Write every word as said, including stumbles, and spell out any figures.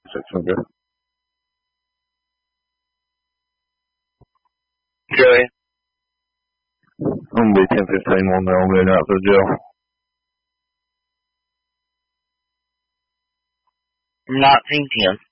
six hundred. Joey. I'm gonna be ten fifteen one now. I'm going out to the jail. nineteen ten.